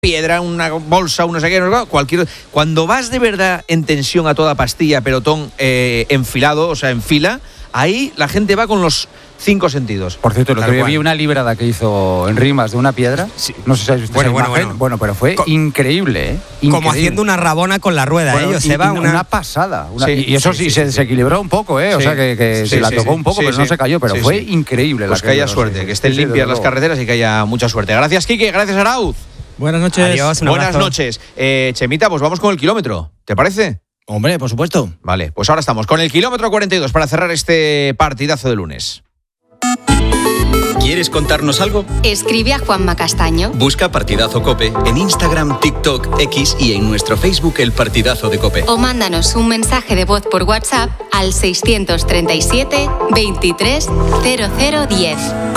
piedra, una bolsa, un no sé qué, cualquier. Cuando vas de verdad en tensión a toda pastilla, pelotón enfilado, o sea, en fila, ahí la gente va con los 5 sentidos. Por cierto, lo que vi una librada que hizo en Rimas de una piedra. Sí. No sé si habéis visto esa imagen. Bueno, pero fue increíble, ¿eh? Increíble. Como haciendo una rabona con la rueda, Joseba. Una pasada. Y eso sí, se desequilibró un poco, ¿eh? O sea, que se la tocó un poco, pero no se cayó. Pero fue increíble. Pues que haya suerte, que estén limpias las carreteras y que haya mucha suerte. Gracias, Quique. Gracias, Arauz. Buenas noches. Adiós, buenas noches. Chemita, pues vamos con el kilómetro. ¿Te parece? Hombre, por supuesto. Vale, pues ahora estamos con el kilómetro 42 para cerrar este partidazo de lunes. ¿Quieres contarnos algo? Escribe a Juanma Castaño. Busca Partidazo COPE en Instagram, TikTok, X y en nuestro Facebook El Partidazo de COPE. O mándanos un mensaje de voz por WhatsApp al 637 23 0010.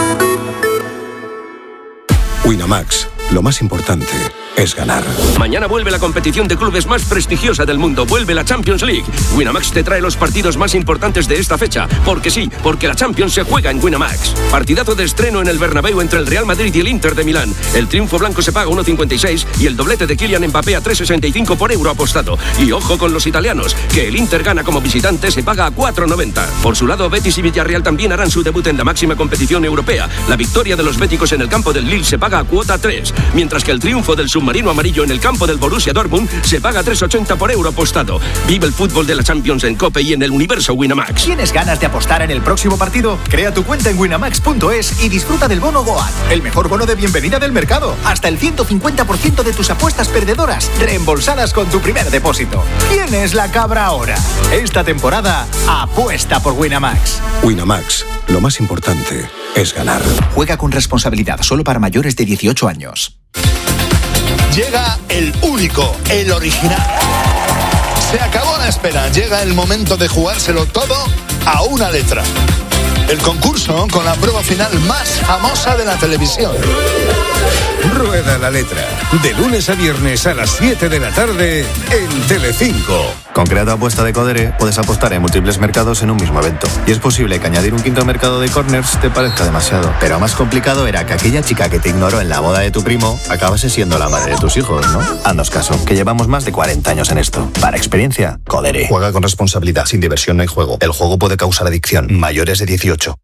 Winamax, lo más importante es ganar. Mañana vuelve la competición de clubes más prestigiosa del mundo. Vuelve la Champions League. Winamax te trae los partidos más importantes de esta fecha. Porque sí, porque la Champions se juega en Winamax. Partidazo de estreno en el Bernabéu entre el Real Madrid y el Inter de Milán. El triunfo blanco se paga 1,56 y el doblete de Kylian Mbappé a 3,65 por euro apostado. Y ojo con los italianos, que el Inter gana como visitante se paga a 4,90. Por su lado, Betis y Villarreal también harán su debut en la máxima competición europea. La victoria de los béticos en el campo del Lille se paga a cuota 3, mientras que el triunfo del submarino amarillo en el campo del Borussia Dortmund se paga 3,80 por euro apostado. Vive el fútbol de la Champions en COPE y en el universo Winamax. ¿Tienes ganas de apostar en el próximo partido? Crea tu cuenta en winamax.es y disfruta del bono Goat, el mejor bono de bienvenida del mercado. Hasta el 150% de tus apuestas perdedoras reembolsadas con tu primer depósito. ¿Quién es la cabra ahora? Esta temporada apuesta por Winamax. Winamax, lo más importante es ganar. Juega con responsabilidad, solo para mayores de 18 años. Llega el único, el original. Se acabó la espera, llega el momento de jugárselo todo a una letra. El concurso con la prueba final más famosa de la televisión. Rueda la letra, de lunes a viernes a las 7 de la tarde en Telecinco. Con Crea tu apuesta de Codere puedes apostar en múltiples mercados en un mismo evento. Y es posible que añadir un quinto mercado de corners te parezca demasiado. Pero más complicado era que aquella chica que te ignoró en la boda de tu primo acabase siendo la madre de tus hijos, ¿no? Haznos caso, que llevamos más de 40 años en esto. Para experiencia, Codere. Juega con responsabilidad, sin diversión no hay juego. El juego puede causar adicción. Mayores de 18.